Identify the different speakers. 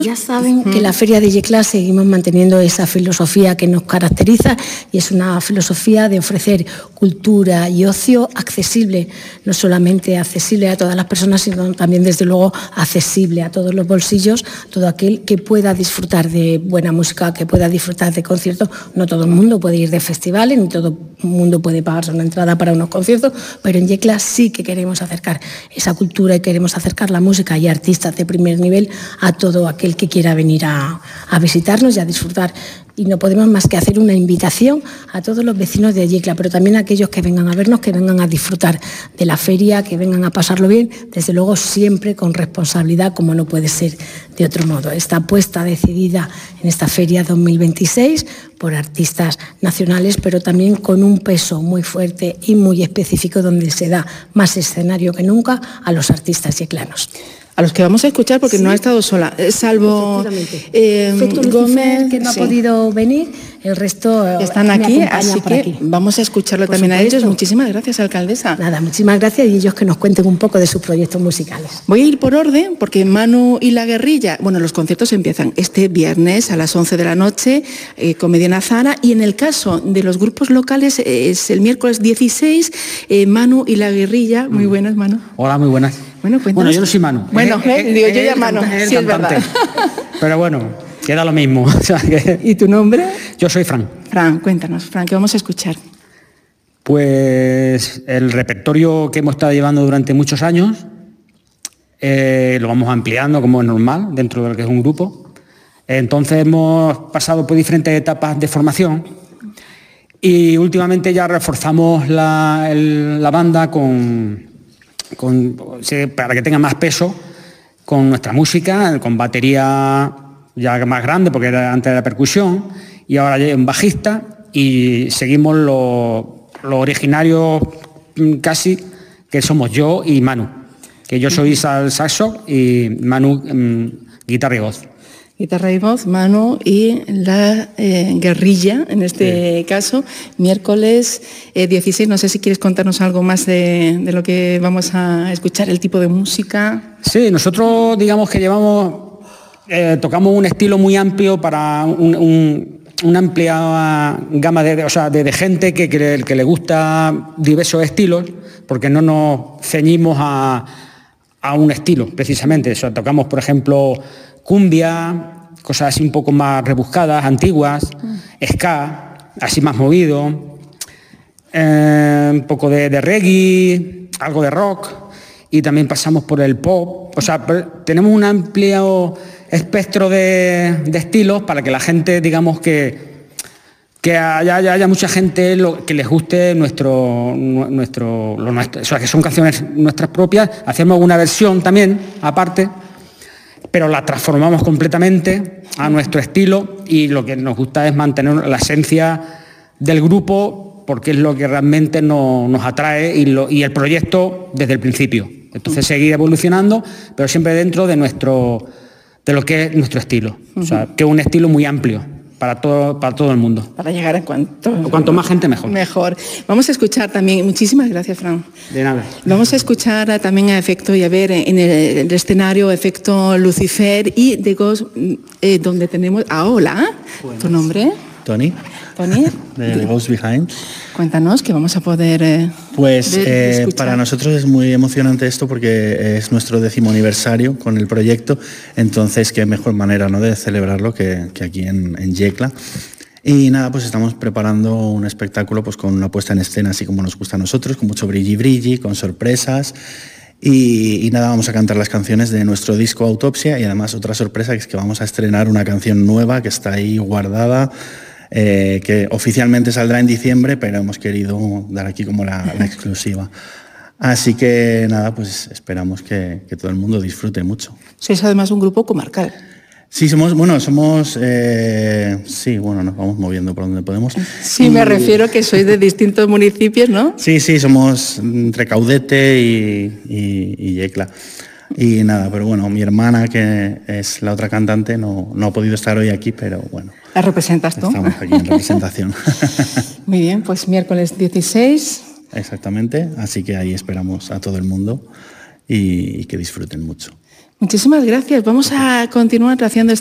Speaker 1: Ya saben que la Feria de Yecla seguimos manteniendo esa filosofía que nos caracteriza y es una filosofía de ofrecer cultura y ocio accesible, no solamente accesible a todas las personas, sino también, desde luego, accesible a todos los bolsillos, todo aquel que pueda disfrutar de buena música, que pueda disfrutar de conciertos. No todo el mundo puede ir de festivales, ni todo el mundo puede pagarse una entrada para unos conciertos, pero en Yecla sí que queremos acercar esa cultura y queremos acercar la música y artistas de primer nivel a todo aquel que quiera venir a visitarnos y a disfrutar. Y no podemos más que hacer una invitación a todos los vecinos de Yecla, pero también a aquellos que vengan a vernos, que vengan a disfrutar de la feria, que vengan a pasarlo bien, desde luego siempre con responsabilidad, como no puede ser de otro modo. Esta apuesta decidida en esta feria 2026 por artistas nacionales, pero también con un peso muy fuerte y muy específico, donde se da más escenario que nunca a los artistas yeclanos.
Speaker 2: A los que vamos a escuchar, porque sí, no ha estado sola, salvo
Speaker 1: Gómez, que no ha podido venir, el resto
Speaker 2: están aquí, así que aquí vamos a escucharlo por también supuesto a ellos. Muchísimas gracias, alcaldesa.
Speaker 1: Nada, muchísimas gracias, y ellos que nos cuenten un poco de sus proyectos musicales.
Speaker 2: Voy a ir por orden, porque Manu y la Guerrilla, bueno, los conciertos empiezan este viernes a las 11 de la noche, con Mediana Zara, y en el caso de los grupos locales es el miércoles 16, Manu y la Guerrilla. Muy buenas, Manu.
Speaker 3: Hola, muy buenas.
Speaker 2: Bueno,
Speaker 3: yo no soy Manu.
Speaker 2: Bueno, digo yo ya Manu, sí es verdad.
Speaker 3: Pero bueno, queda lo mismo.
Speaker 2: ¿Y tu nombre?
Speaker 3: Yo soy Fran.
Speaker 2: Fran, cuéntanos, Fran, ¿qué vamos a escuchar?
Speaker 3: Pues el repertorio que hemos estado llevando durante muchos años, lo vamos ampliando como es normal dentro del que es un grupo. Entonces hemos pasado por diferentes etapas de formación y últimamente ya reforzamos la banda para que tenga más peso, con nuestra música, con batería ya más grande, porque era antes de la percusión, y ahora ya un bajista, y seguimos lo originario casi, que somos yo y Manu, que yo soy al saxo y Manu guitarra y voz.
Speaker 2: Guitarra y voz, Manu y la Guerrilla, en este caso, miércoles 16. No sé si quieres contarnos algo más de lo que vamos a escuchar, el tipo de música.
Speaker 3: Sí, nosotros digamos que tocamos un estilo muy amplio para una amplia gama de gente que le gusta diversos estilos, porque no nos ceñimos a un estilo precisamente. Tocamos, por ejemplo, cumbia, cosas así un poco más rebuscadas, antiguas, ska, así más movido, un poco de reggae, algo de rock, y también pasamos por el pop. Tenemos un amplio espectro de estilos para que la gente, digamos, que haya mucha gente que les guste nuestro, que son canciones nuestras propias. Hacemos una versión también, aparte, pero la transformamos completamente a nuestro estilo, y lo que nos gusta es mantener la esencia del grupo, porque es lo que realmente nos atrae y el proyecto desde el principio. Entonces seguir evolucionando, pero siempre dentro de lo que es nuestro estilo. Que es un estilo muy amplio para todo el mundo.
Speaker 2: Para llegar a
Speaker 3: cuanto más gente, mejor.
Speaker 2: Mejor. Vamos a escuchar también, muchísimas gracias, Fran.
Speaker 3: De nada.
Speaker 2: Vamos a escuchar también a Efecto y a ver en el escenario Efecto Lucifer y de Ghost, donde tenemos a Ola. ¿Tu nombre?
Speaker 4: Tony.
Speaker 2: Tony.
Speaker 4: De The Ghost Behind.
Speaker 2: Cuéntanos, que vamos a poder
Speaker 4: Pues para nosotros es muy emocionante esto, porque es nuestro 10º aniversario con el proyecto, entonces qué mejor manera, ¿no?, de celebrarlo que aquí en Yecla. Y nada, pues estamos preparando un espectáculo pues con una puesta en escena así como nos gusta a nosotros, con mucho brilli, con sorpresas. Y nada, vamos a cantar las canciones de nuestro disco Autopsia, y además otra sorpresa, que es que vamos a estrenar una canción nueva que está ahí guardada, que oficialmente saldrá en diciembre, pero hemos querido dar aquí como la exclusiva. Así que nada, pues esperamos que todo el mundo disfrute mucho.
Speaker 2: Sois además un grupo comarcal.
Speaker 4: Sí, nos vamos moviendo por donde podemos.
Speaker 2: Sí, me refiero que sois de distintos municipios, ¿no?
Speaker 4: Sí, somos entre Caudete y Yecla. Y nada, pero bueno, mi hermana, que es la otra cantante, no ha podido estar hoy aquí, pero bueno.
Speaker 2: ¿La representas tú?
Speaker 4: Estamos aquí en representación.
Speaker 2: Muy bien, pues miércoles 16.
Speaker 4: Exactamente, así que ahí esperamos a todo el mundo y que disfruten mucho.
Speaker 2: Muchísimas gracias. Vamos a continuar haciendo